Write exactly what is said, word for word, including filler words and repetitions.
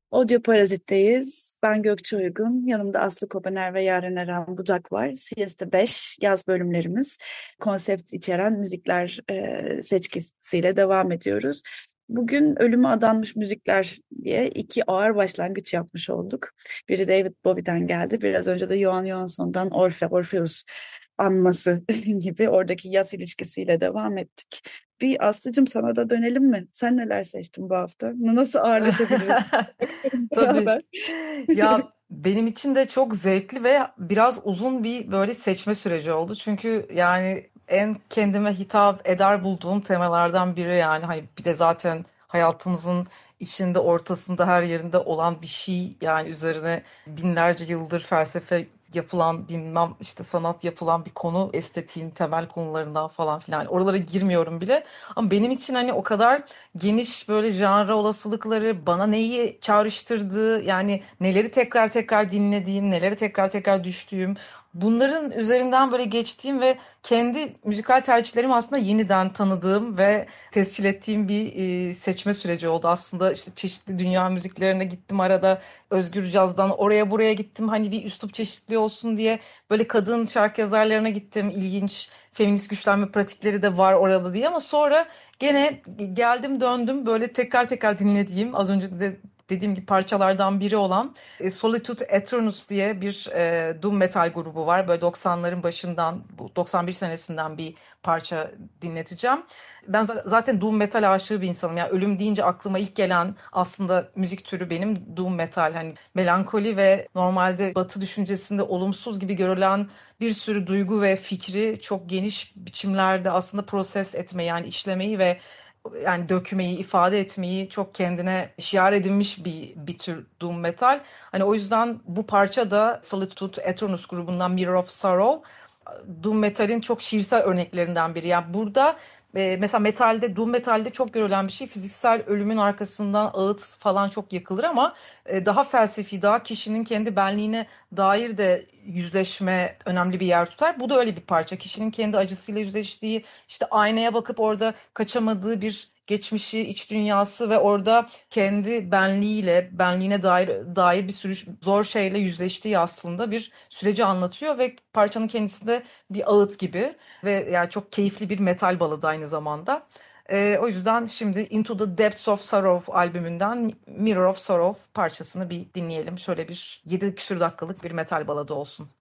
Audio Parazit'teyiz. Ben Gökçe Uygun. Yanımda Aslı Kopaner ve Yaren Eren Budak var. Siesta beş yaz bölümlerimiz. Konsept içeren müzikler e, seçkisiyle devam ediyoruz. Bugün ölüme adanmış müzikler diye iki ağır başlangıç yapmış olduk. Biri David Bowie'den geldi. Biraz önce de Johan Johansson'dan Orfe, Orpheus anması gibi oradaki yaz ilişkisiyle devam ettik. Bir Aslı'cığım sana da dönelim mi? Sen neler seçtin bu hafta? Nasıl ağırlaşabiliriz Tabii. beraber? Ya benim için de çok zevkli ve biraz uzun bir böyle seçme süreci oldu. Çünkü yani en kendime hitap eder bulduğum temalardan biri yani hani bir de zaten hayatımızın içinde ortasında her yerinde olan bir şey yani üzerine binlerce yıldır felsefe yapılan bilmem işte sanat yapılan bir konu estetiğin temel konularından falan filan oralara girmiyorum bile ama benim için hani o kadar geniş böyle janra olasılıkları bana neyi çağrıştırdığı yani neleri tekrar tekrar dinlediğim, neleri tekrar tekrar düştüğüm bunların üzerinden böyle geçtiğim ve kendi müzikal tercihlerimi aslında yeniden tanıdığım ve tescil ettiğim bir e, seçme süreci oldu. Aslında işte çeşitli dünya müziklerine gittim arada özgür cazdan oraya buraya gittim hani bir üslup çeşitli olsun diye böyle kadın şarkı yazarlarına gittim ilginç feminist güçlenme pratikleri de var orada diye ama sonra gene geldim döndüm böyle tekrar tekrar dinlediğim az önce de dediğim gibi parçalardan biri olan e, Solitude Eternus diye bir e, doom metal grubu var. Böyle doksanların başından bu doksan bir senesinden bir parça dinleteceğim. Ben za- zaten doom metal aşığı bir insanım. Yani ölüm deyince aklıma ilk gelen aslında müzik türü benim doom metal. Hani melankoli ve normalde Batı düşüncesinde olumsuz gibi görülen bir sürü duygu ve fikri çok geniş biçimlerde aslında proses etmeyi yani işlemeyi ve yani dökmeyi, ifade etmeyi çok kendine şiar edinmiş bir, bir tür doom metal. Hani o yüzden bu parça da Solitude Eternus grubundan Mirror of Sorrow doom metalin çok şiirsel örneklerinden biri. Yani burada e, mesela metalde, doom metalde çok görülen bir şey fiziksel ölümün arkasından ağıt falan çok yakılır ama e, daha felsefi, daha kişinin kendi benliğine dair de yüzleşme önemli bir yer tutar. Bu da öyle bir parça. Kişinin kendi acısıyla yüzleştiği, işte aynaya bakıp orada kaçamadığı bir geçmişi, iç dünyası ve orada kendi benliğiyle, benliğine dair dair bir sürü zor şeyle yüzleştiği aslında bir süreci anlatıyor ve parçanın kendisi de bir ağıt gibi ve yani çok keyifli bir metal baladı aynı zamanda. Ee, o yüzden şimdi Into the Depths of Sorrow albümünden Mirror of Sorrow parçasını bir dinleyelim. Şöyle bir yedi küsur dakikalık bir metal baladı olsun.